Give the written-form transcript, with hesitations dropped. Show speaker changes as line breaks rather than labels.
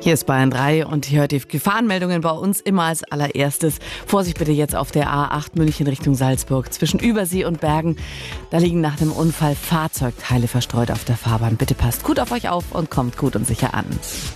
Hier ist Bayern 3 und ihr hört die Gefahrenmeldungen bei uns immer als allererstes. Vorsicht bitte jetzt auf der A8 München Richtung Salzburg. Zwischen Übersee und Bergen, da liegen nach dem Unfall Fahrzeugteile verstreut auf der Fahrbahn. Bitte passt gut auf euch auf und kommt gut und sicher an.